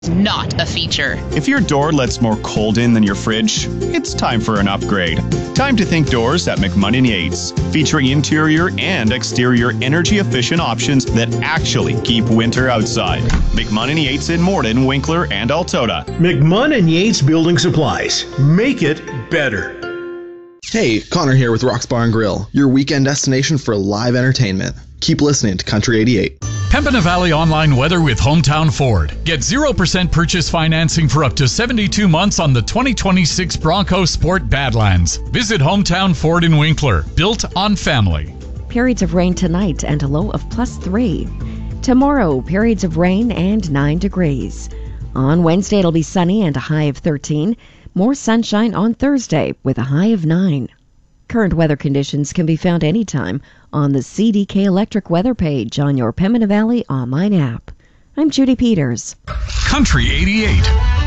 Not a feature. If your door lets more cold in than your fridge, it's time for an upgrade. Time to think doors at McMunn & Yates, featuring interior and exterior energy-efficient options that actually keep winter outside. McMunn & Yates in Morden, Winkler, and Altona. McMunn & Yates Building Supplies. Make it better. Hey, Connor here with Rock's Bar and Grill, your weekend destination for live entertainment. Keep listening to Country 88. Pembina Valley Online Weather with Hometown Ford. Get 0% purchase financing for up to 72 months on the 2026 Bronco Sport Badlands. Visit Hometown Ford in Winkler. Built on family. Periods of rain tonight and a low of +3. Tomorrow, periods of rain and 9 degrees. On Wednesday, it'll be sunny and a high of 13. More sunshine on Thursday with a high of 9. Current weather conditions can be found anytime on the CDK Electric weather page on your Pembina Valley online app. I'm Judy Peters. Country 88.